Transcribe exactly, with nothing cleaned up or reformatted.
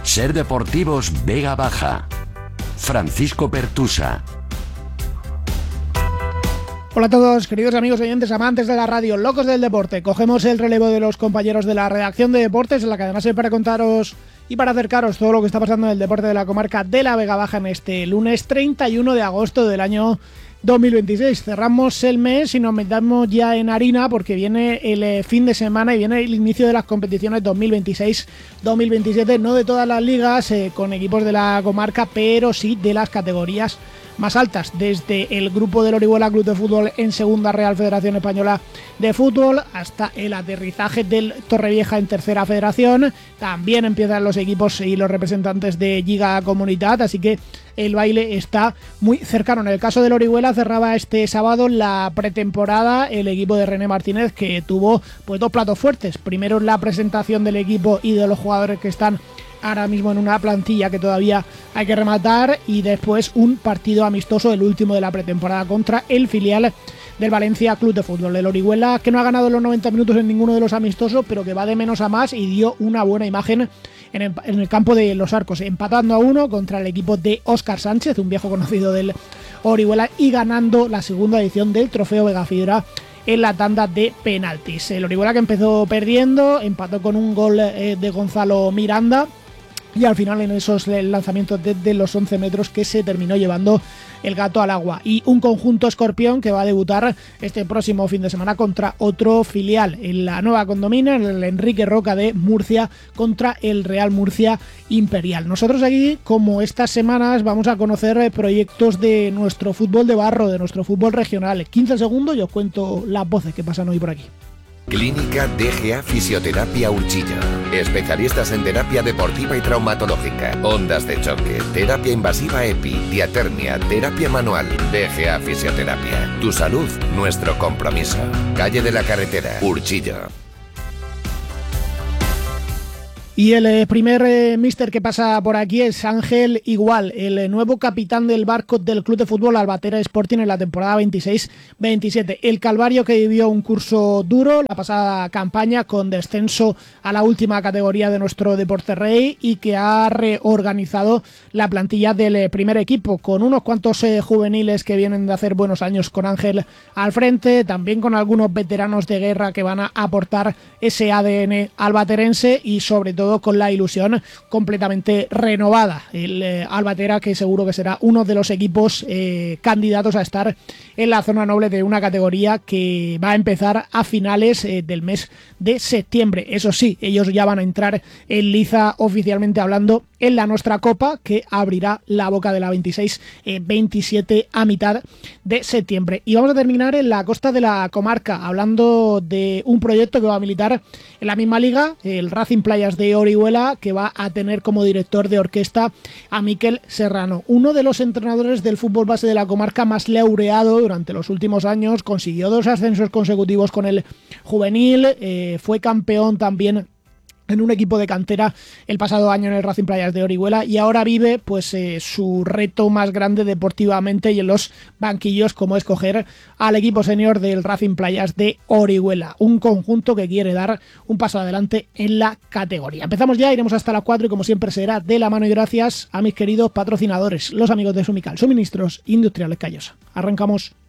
Ser Deportivos Vega Baja. Francisco Pertusa. Hola a todos, queridos amigos oyentes, amantes de la radio, locos del deporte. Cogemos el relevo de los compañeros de la redacción de deportes, en la que además es para contaros y para acercaros todo lo que está pasando en el deporte de la comarca de la Vega Baja en este lunes treinta y uno de agosto del año dos mil veintiséis. Cerramos el mes y nos metamos ya en harina porque viene el eh, fin de semana y viene el inicio de las competiciones dos mil veintiséis dos mil veintisiete, no de todas las ligas eh, con equipos de la comarca, pero sí de las categorías más altas, desde el grupo del Orihuela Club de Fútbol en Segunda Real Federación Española de Fútbol hasta el aterrizaje del Torrevieja en Tercera Federación. También empiezan los equipos y los representantes de Lliga Comunitat, así que el baile está muy cercano. En el caso del Orihuela cerraba este sábado la pretemporada el equipo de René Martínez, que tuvo pues dos platos fuertes. Primero la presentación del equipo y de los jugadores que están ahora mismo en una plantilla que todavía hay que rematar, y después un partido amistoso, el último de la pretemporada, contra el filial del Valencia Club de Fútbol. El Orihuela, que no ha ganado los noventa minutos en ninguno de los amistosos, pero que va de menos a más y dio una buena imagen en el, en el campo de Los Arcos, empatando a uno contra el equipo de Óscar Sánchez, un viejo conocido del Orihuela, y ganando la segunda edición del Trofeo Vega Fibra en la tanda de penaltis. El Orihuela, que empezó perdiendo, empató con un gol eh, de Gonzalo Miranda, y al final en esos lanzamientos desde los once metros que se terminó llevando el gato al agua. Y un conjunto escorpión que va a debutar este próximo fin de semana contra otro filial en la nueva condomina, el Enrique Roca de Murcia, contra el Real Murcia Imperial. Nosotros aquí, como estas semanas, vamos a conocer proyectos de nuestro fútbol de barro, de nuestro fútbol regional. quince segundos y os cuento las voces que pasan hoy por aquí. Clínica D G A Fisioterapia Urchillo. Especialistas en terapia deportiva y traumatológica, ondas de choque, terapia invasiva EPI, diatermia, terapia manual. D G A Fisioterapia. Tu salud, nuestro compromiso. Calle de la Carretera, Urchillo. Y el eh, primer eh, míster que pasa por aquí es Ángel Igual, el eh, nuevo capitán del barco del Club de Fútbol Albatera Sporting en la temporada veintiséis veintisiete. El Calvario, que vivió un curso duro la pasada campaña con descenso a la última categoría de nuestro deporte rey, y que ha reorganizado la plantilla del eh, primer equipo con unos cuantos eh, juveniles que vienen de hacer buenos años con Ángel al frente, también con algunos veteranos de guerra que van a aportar ese A D N albaterense, y sobre todo con la ilusión completamente renovada. El eh, Albatera, que seguro que será uno de los equipos eh, candidatos a estar en la zona noble de una categoría que va a empezar a finales eh, del mes de septiembre. Eso sí, ellos ya van a entrar en liza, oficialmente hablando, en la nuestra Copa, que abrirá la boca de la veintiséis veintisiete a mitad de septiembre. Y vamos a terminar en la costa de la comarca, hablando de un proyecto que va a militar en la misma liga, el Racing Playas de Orihuela, que va a tener como director de orquesta a Miquel Serrano, uno de los entrenadores del fútbol base de la comarca más laureado durante los últimos años. Consiguió dos ascensos consecutivos con el juvenil, eh, fue campeón también en un equipo de cantera el pasado año en el Racing Playas de Orihuela, y ahora vive pues eh, su reto más grande deportivamente y en los banquillos, como escoger al equipo senior del Racing Playas de Orihuela, un conjunto que quiere dar un paso adelante en la categoría. Empezamos ya, iremos hasta las cuatro y como siempre será de la mano y gracias a mis queridos patrocinadores, los amigos de Sumical, Suministros Industriales Callosa. Arrancamos.